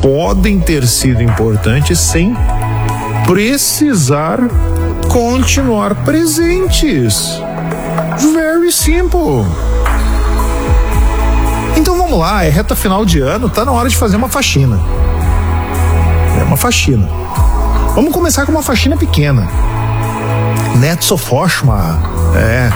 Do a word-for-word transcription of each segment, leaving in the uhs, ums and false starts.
podem ter sido importantes sem precisar continuar presentes. Very simple. Então vamos lá, é reta final de ano, tá na hora de fazer uma faxina. É uma faxina. Vamos começar com uma faxina pequena. Net so forma. É.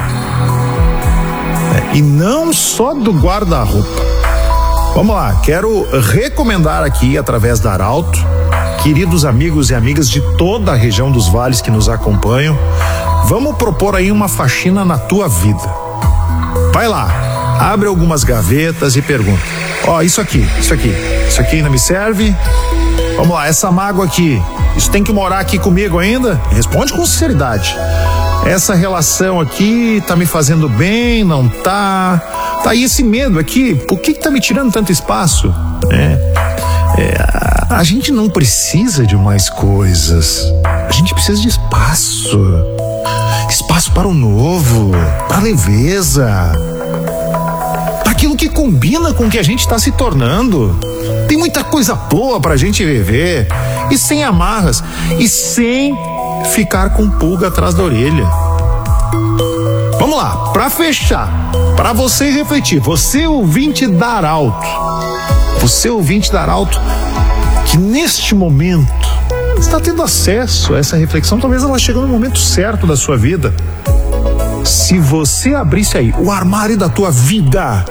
é. E não só do guarda-roupa. Vamos lá, quero recomendar aqui, através da Arauto, queridos amigos e amigas de toda a região dos vales que nos acompanham, vamos propor aí uma faxina na tua vida. Vai lá, abre algumas gavetas e pergunta: ó, oh, isso aqui, isso aqui, isso aqui ainda me serve? Vamos lá, essa mágoa aqui, isso tem que morar aqui comigo ainda? Responde com sinceridade. Essa relação aqui tá me fazendo bem, não tá? Tá aí esse medo aqui, por que que tá me tirando tanto espaço? É, é, a, a gente não precisa de mais coisas, a gente precisa de espaço. Espaço para o novo, para a leveza, para aquilo que combina com o que a gente está se tornando. Tem muita coisa boa pra gente viver, e sem amarras, e sem ficar com pulga atrás da orelha. Vamos lá, pra fechar, pra você refletir, você ouvinte da Arauto, você ouvinte da Arauto, que neste momento está tendo acesso a essa reflexão, talvez ela chegue no momento certo da sua vida. Se você abrisse aí o armário da tua vida,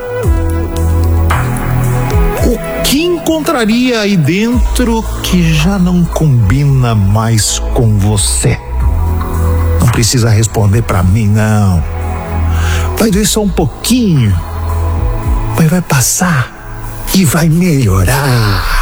o que encontraria aí dentro que já não combina mais com você? Não precisa responder pra mim, não. Vai doer só um pouquinho, mas vai passar e vai melhorar.